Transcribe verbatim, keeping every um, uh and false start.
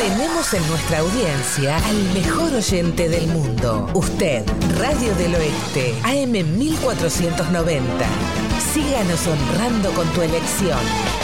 Tenemos en nuestra audiencia al mejor oyente del mundo. Usted, Radio del Oeste, A M mil cuatrocientos noventa. Síganos honrando con tu elección.